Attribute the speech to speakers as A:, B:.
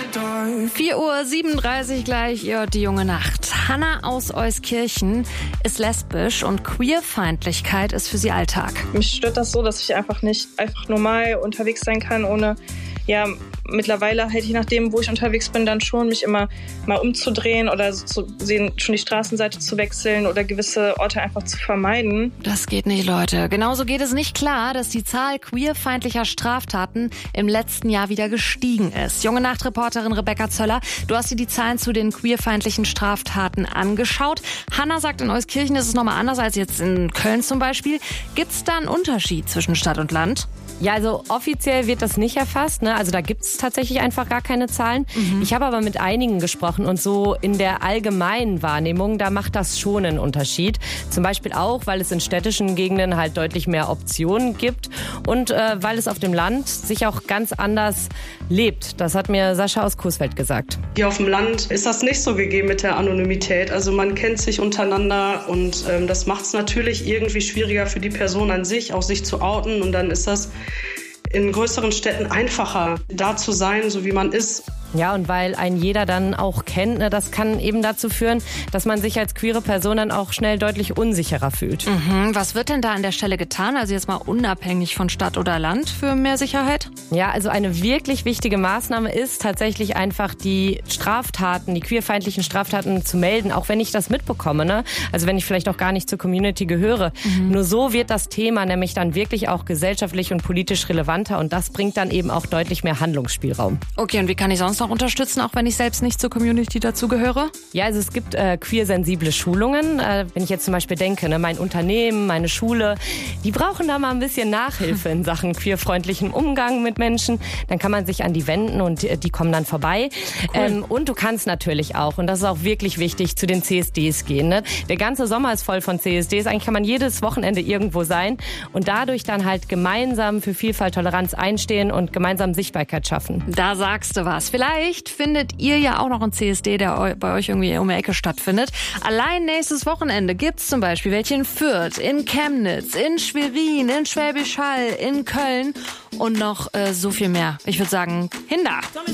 A: 4:37 Uhr gleich, ihr hört die junge Nacht. Hanna aus Euskirchen ist lesbisch und Queerfeindlichkeit ist für sie Alltag.
B: Mich stört das so, dass ich einfach nicht normal unterwegs sein kann, ohne, mittlerweile halt je nachdem, wo ich unterwegs bin, dann schon mich immer mal umzudrehen oder so zu sehen, schon die Straßenseite zu wechseln oder gewisse Orte einfach zu vermeiden.
A: Das geht nicht, Leute. Genauso geht es nicht klar, dass die Zahl queerfeindlicher Straftaten im letzten Jahr wieder gestiegen ist. Junge Nachtreporterin Rebecca Zöller, du hast dir die Zahlen zu den queerfeindlichen Straftaten angeschaut. Hanna sagt, in Euskirchen ist es nochmal anders als jetzt in Köln zum Beispiel. Gibt es da einen Unterschied zwischen Stadt und Land?
C: Ja, also offiziell wird das nicht erfasst, ne? Also da gibt's tatsächlich einfach gar keine Zahlen. Ich habe aber mit einigen gesprochen und so in der allgemeinen Wahrnehmung, da macht das schon einen Unterschied. Zum Beispiel auch, weil es in städtischen Gegenden halt deutlich mehr Optionen gibt und weil es auf dem Land sich auch ganz anders lebt. Das hat mir Sascha aus Coesfeld gesagt.
D: Hier auf dem Land ist das nicht so gegeben mit der Anonymität. Also man kennt sich untereinander und das macht es natürlich irgendwie schwieriger für die Person an sich, auch sich zu outen. Und dann ist das in größeren Städten einfacher, da zu sein, so wie man ist.
C: Ja, und weil ein jeder dann auch kennt, ne, das kann eben dazu führen, dass man sich als queere Person dann auch schnell deutlich unsicherer fühlt.
A: Was wird denn da an der Stelle getan? Also jetzt mal unabhängig von Stadt oder Land für mehr Sicherheit?
C: Ja, also eine wirklich wichtige Maßnahme ist tatsächlich einfach die Straftaten, die queerfeindlichen Straftaten zu melden, auch wenn ich das mitbekomme, ne? Also wenn ich vielleicht auch gar nicht zur Community gehöre. Nur so wird das Thema nämlich dann wirklich auch gesellschaftlich und politisch relevanter und das bringt dann eben auch deutlich mehr Handlungsspielraum.
A: Okay, und wie kann ich sonst noch unterstützen, auch wenn ich selbst nicht zur Community dazugehöre?
C: Ja, also es gibt queersensible Schulungen. Wenn ich jetzt zum Beispiel denke, ne, mein Unternehmen, meine Schule, die brauchen da mal ein bisschen Nachhilfe in Sachen queerfreundlichem Umgang mit Menschen. Dann kann man sich an die wenden und die kommen dann vorbei. Cool. Und du kannst natürlich auch, und das ist auch wirklich wichtig, zu den CSDs gehen. Ne? Der ganze Sommer ist voll von CSDs. Eigentlich kann man jedes Wochenende irgendwo sein und dadurch dann halt gemeinsam für Vielfalt, Toleranz einstehen und gemeinsam Sichtbarkeit schaffen.
A: Da sagst du was. Vielleicht findet ihr ja auch noch einen CSD, der bei euch irgendwie um die Ecke stattfindet. Allein nächstes Wochenende gibt's zum Beispiel welche in Fürth, in Chemnitz, in Schwerin, in Schwäbisch Hall, in Köln und noch so viel mehr. Ich würde sagen, hinda!